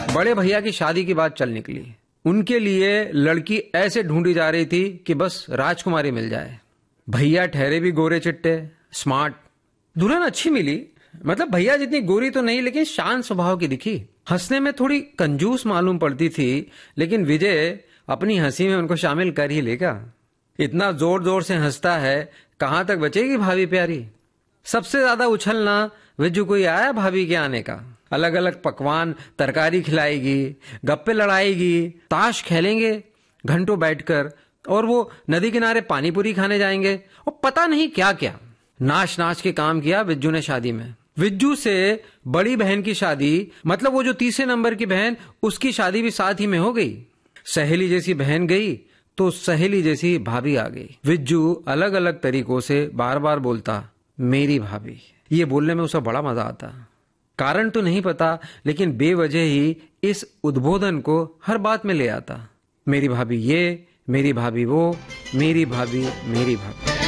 बड़े भैया की शादी की बात चल निकली। उनके लिए लड़की ऐसे ढूंढी जा रही थी कि बस राजकुमारी मिल जाए। भैया ठहरे भी गोरे चिट्टे, स्मार्ट। दुल्हन अच्छी मिली, मतलब भैया जितनी गोरी तो नहीं लेकिन शांत स्वभाव की दिखी। हंसने में थोड़ी कंजूस मालूम पड़ती थी, लेकिन विजय अपनी हंसी में उनको शामिल कर ही लेगा। इतना जोर जोर से हंसता है, कहां तक बचेगी भाभी प्यारी। सबसे ज्यादा उछलना विज्जू को ही आया भाभी के आने का। अलग अलग पकवान, तरकारी खिलाएगी, गप्पे लड़ाएगी, ताश खेलेंगे घंटों बैठकर, और वो नदी किनारे पानी पूरी खाने जाएंगे और पता नहीं क्या क्या। नाच नाच के काम किया विज्जू ने शादी में। विज्जू से बड़ी बहन की शादी, मतलब वो जो तीसरे नंबर की बहन, उसकी शादी भी साथ ही में हो गई। सहेली जैसी बहन गई तो सहेली जैसी भाभी आ गई। विज्जू अलग अलग तरीकों से बार बार बोलता मेरी भाभी। ये बोलने में उसे बड़ा मजा आता। कारण तो नहीं पता, लेकिन बेवजह ही इस उद्बोधन को हर बात में ले आता। मेरी भाभी ये, मेरी भाभी वो, मेरी भाभी मेरी भाभी।